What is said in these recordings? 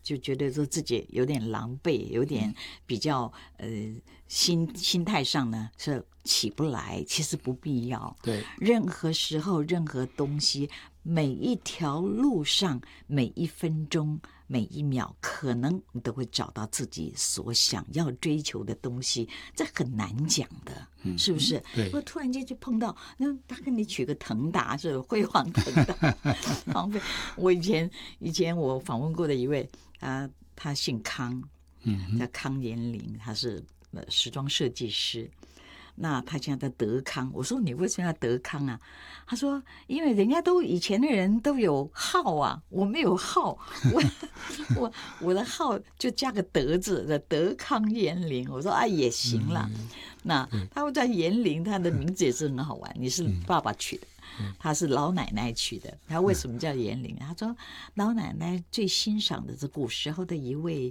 就觉得说自己有点狼狈，有点比较心态上呢是起不来，其实不必要。 对， 任何时候任何东西，每一条路上每一分钟每一秒，可能你都会找到自己所想要追求的东西，这很难讲的，是不是？ 对， 我突然间就碰到，那他跟你取个腾达，是辉煌腾达，荒废。我以前我访问过的一位，他姓康，叫康延龄，他是时装设计师。那他现在在德康，我说你为什么要德康啊？他说因为人家都以前的人都有号啊，我没有号，我的号就加个德字的德康延龄。我说啊也行啦。那他会叫延龄，他的名字也是很好玩，你是爸爸取的。他是老奶奶取的，他为什么叫延龄？他说老奶奶最欣赏的是古时候的一位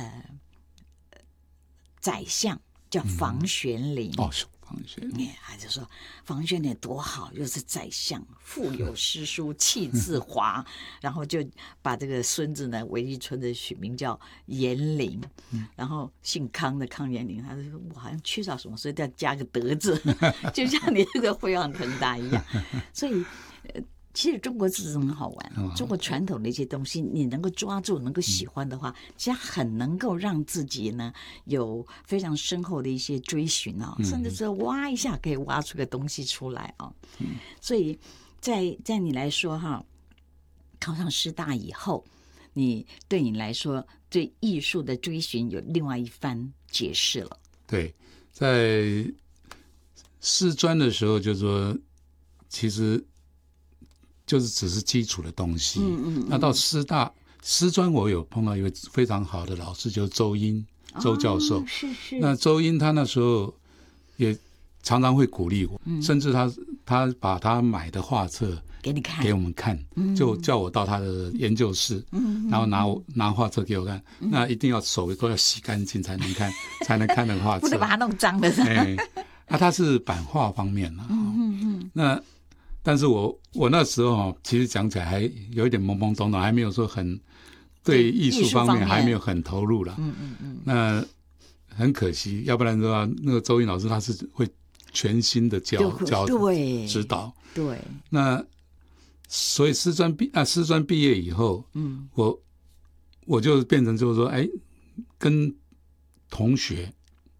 宰相，叫房玄龄。 房玄龄， 他就说房玄龄多好，又是宰相，腹有诗书气自华，然后就把这个孙子呢韦一春的取名叫延龄，然后姓康的康延龄，他就说我好像缺少什么，所以要加个德字，就像你这个辉煌腾达一样。所以其实中国字很好玩，中国传统的一些东西，你能够抓住、能够喜欢的话，其实很能够让自己呢有非常深厚的一些追寻啊，甚至是挖一下可以挖出个东西出来啊。所以在你来说哈，考上师大以后，对你来说对艺术的追寻有另外一番解释了。 对，在师专的时候就说，其实就是只是基础的东西。那到师大师专，我有碰到一位非常好的老师，就是周英周教授。 是。 那周英他那时候也常常会鼓励我，甚至他把他买的画册给我们看，就叫我到他的研究室，然后拿画册给我看，那一定要手都要洗干净才能看，才能看那个画册， 不能把它弄脏的。 他是版画方面的。那但是我那时候其实讲起来还有一点懵懵懂懂，还没有说很对艺术方面还没有很投入了。那很可惜，要不然的话，那个周英老师他是会全新的教指导。对。那所以师专毕业以后，我就变成就是说，跟同学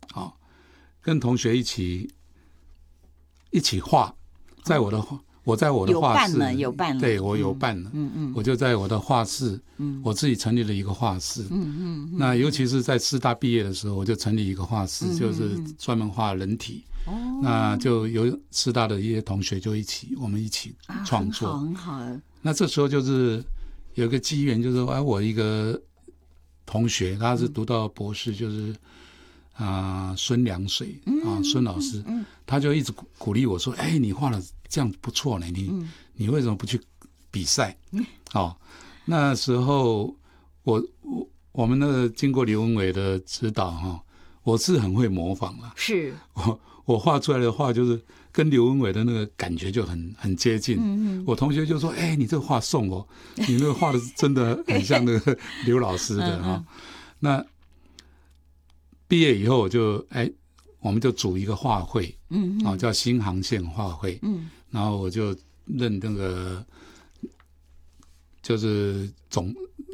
一起画，我在我的画室有伴了， 对，我有伴了。我就在我的画室，我自己成立了一个画室。那尤其是在师大毕业的时候，我就成立一个画室，就是专门画人体。那就有师大的一些同学就我们一起创作。很好。那这时候就是有一个机缘，就是说，我一个同学他是读到博士，就是孙良水孙老师，他就一直鼓励我说，你画的这样不错呢，你为什么不去比赛？那时候我们那个经过刘文伟的指导我是很会模仿了。是我画出来的画就是跟刘文伟的那个感觉就很接近。我同学就说，你这个画送我，你那个画的真的很像那个刘老师的。那毕业以后我们就组一个画会，叫新航线画会。然后我就任那个就是总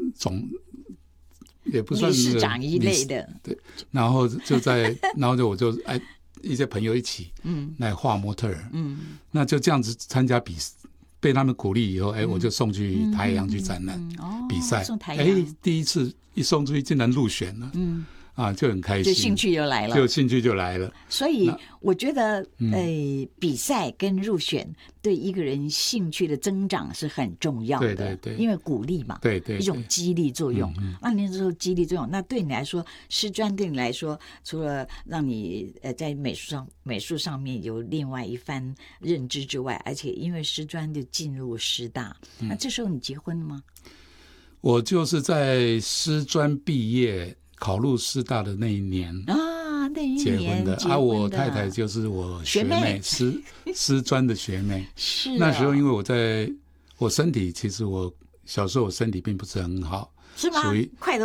也不算理事长一类的。对，然后我就一些朋友一起来画模特儿。那就这样子参加被他们鼓励以后，我就送去台阳去展览比赛。第一次一送出去竟然入选了。就很开心，就兴趣就来了。所以我觉得比赛跟入选对一个人兴趣的增长是很重要的。对，因为鼓励嘛，对，一种激励作用。那你说激励作用，那对你来说，师专对你来说，除了让你在美术上面有另外一番认知之外，而且因为师专就进入师大，那这时候你结婚了吗？ 我就是在师专毕业考入师大的那一年结婚的。我太太就是我学妹，师专的学妹。是那时候因为我身体，其实我小时候我身体并不是很好，是吗？属于快